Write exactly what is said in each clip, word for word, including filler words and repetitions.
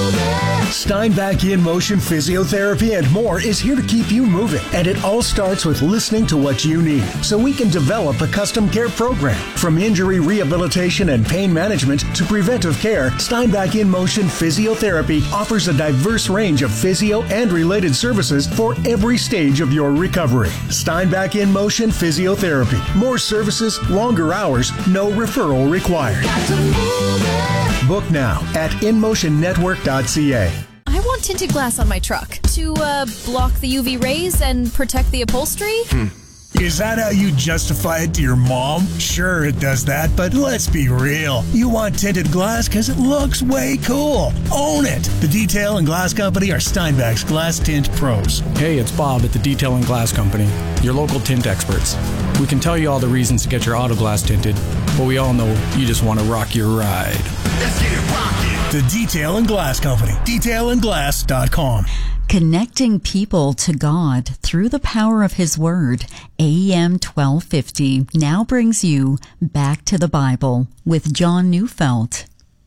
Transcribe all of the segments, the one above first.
Steinbach In Motion Physiotherapy and more is here to keep you moving. And it all starts with listening to what you need so we can develop a custom care program. From injury rehabilitation and pain management to preventive care, Steinbach In Motion Physiotherapy offers a diverse range of physio and related services for every stage of your recovery. Steinbach In Motion Physiotherapy. More services, longer hours, no referral required. Book now at in motion network dot c a. I want tinted glass on my truck to uh, block the U V rays and protect the upholstery. Hmm. Is that how you justify it to your mom? Sure, it does that, but let's be real. You want tinted glass because it looks way cool. Own it. The Detail and Glass Company are Steinbach's Glass Tint Pros. Hey, it's Bob at the Detail and Glass Company, your local tint experts. We can tell you all the reasons to get your auto glass tinted, but we all know you just want to rock your ride. Let's get it rockin'. The Detail and Glass Company. detail and glass dot com. Connecting people to God through the power of His Word. A M twelve fifty now brings you Back to the Bible with John Neufeld.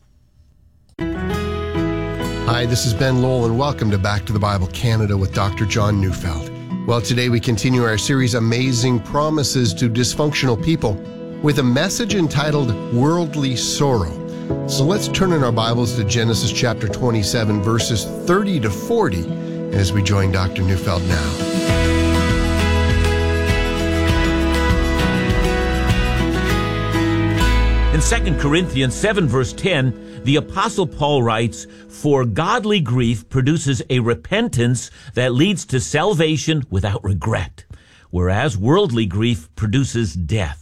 Hi, this is Ben Lowell, and welcome to Back to the Bible Canada with Doctor John Neufeld. Well, today we continue our series Amazing Promises to Dysfunctional People with a message entitled Worldly Sorrow. So let's turn in our Bibles to Genesis chapter twenty-seven, verses thirty to forty, as we join Doctor Neufeld now. In Second Corinthians seven, verse ten, the Apostle Paul writes, "For godly grief produces a repentance that leads to salvation without regret, whereas worldly grief produces death."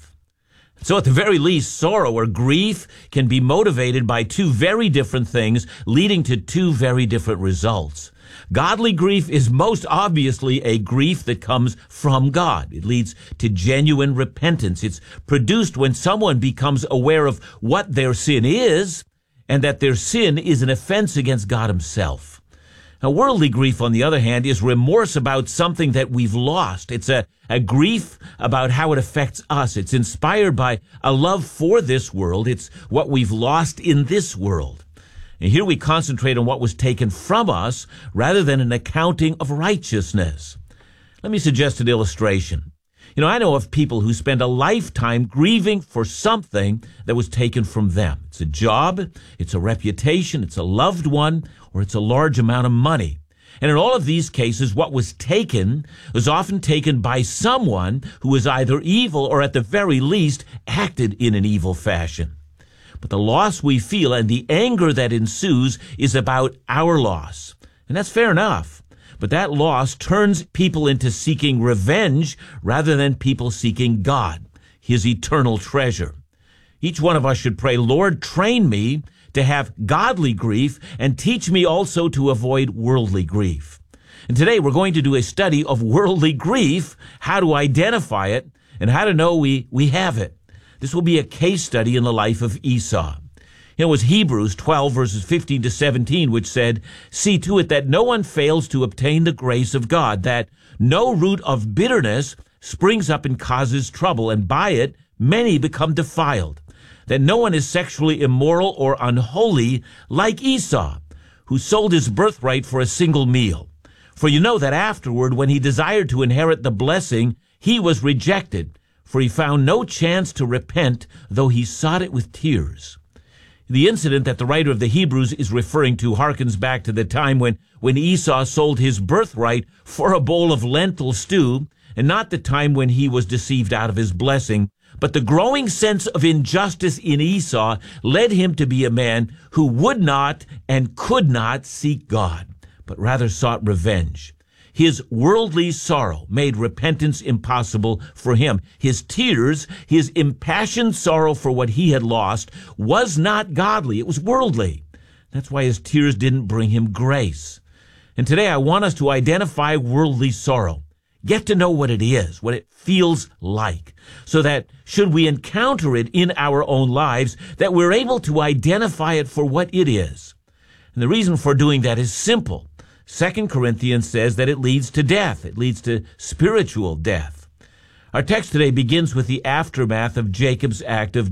So at the very least, sorrow or grief can be motivated by two very different things, leading to two very different results. Godly grief is most obviously a grief that comes from God. It leads to genuine repentance. It's produced when someone becomes aware of what their sin is and that their sin is an offense against God Himself. Now, worldly grief, on the other hand, is remorse about something that we've lost. It's a, a grief about how it affects us. It's inspired by a love for this world. It's what we've lost in this world. And here we concentrate on what was taken from us rather than an accounting of righteousness. Let me suggest an illustration. You know, I know of people who spend a lifetime grieving for something that was taken from them. It's a job, it's a reputation, it's a loved one, or it's a large amount of money. And in all of these cases, what was taken was often taken by someone who was either evil or at the very least acted in an evil fashion. But the loss we feel and the anger that ensues is about our loss. And that's fair enough. But that loss turns people into seeking revenge rather than people seeking God, His eternal treasure. Each one of us should pray, "Lord, train me to have godly grief and teach me also to avoid worldly grief." And today we're going to do a study of worldly grief, how to identify it, and how to know we, we have it. This will be a case study in the life of Esau. It was Hebrews twelve, verses fifteen to seventeen, which said, "See to it that no one fails to obtain the grace of God, that no root of bitterness springs up and causes trouble, and by it many become defiled. That no one is sexually immoral or unholy like Esau, who sold his birthright for a single meal. For you know that afterward, when he desired to inherit the blessing, he was rejected, for he found no chance to repent, though he sought it with tears." The incident that the writer of the Hebrews is referring to harkens back to the time when, when Esau sold his birthright for a bowl of lentil stew, and not the time when he was deceived out of his blessing. But the growing sense of injustice in Esau led him to be a man who would not and could not seek God, but rather sought revenge. His worldly sorrow made repentance impossible for him. His tears, his impassioned sorrow for what he had lost, was not godly. It was worldly. That's why his tears didn't bring him grace. And today I want us to identify worldly sorrow. Get to know what it is, what it feels like, so that should we encounter it in our own lives, that we're able to identify it for what it is. And the reason for doing that is simple. Second Corinthians says that it leads to death. It leads to spiritual death. Our text today begins with the aftermath of Jacob's act of